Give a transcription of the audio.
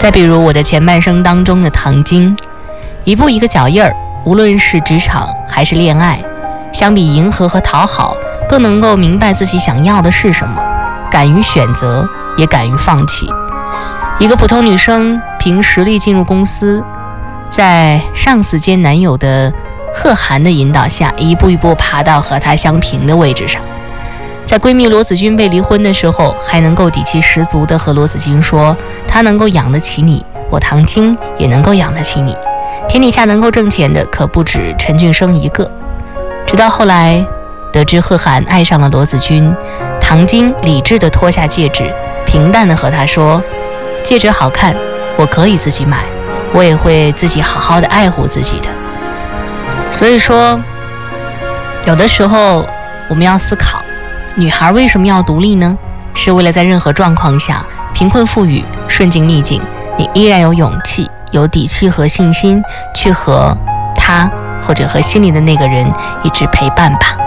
再比如我的前半生当中的唐晶，一步一个脚印儿，无论是职场还是恋爱，相比迎合和讨好，更能够明白自己想要的是什么，敢于选择，也敢于放弃。一个普通女生凭实力进入公司，在上司兼男友的贺涵的引导下，一步一步爬到和她相平的位置上。在闺蜜罗子君被离婚的时候，还能够底气十足地和罗子君说，她能够养得起你，我唐晶也能够养得起你，天底下能够挣钱的可不止陈俊生一个。直到后来得知贺涵爱上了罗子君，唐晶理智地脱下戒指，平淡地和他说，戒指好看，我可以自己买，我也会自己好好的爱护自己的。所以说，有的时候我们要思考，女孩为什么要独立呢？是为了在任何状况下，贫困富裕，顺境逆境，你依然有勇气、有底气和信心去和他或者和心里的那个人一直陪伴吧。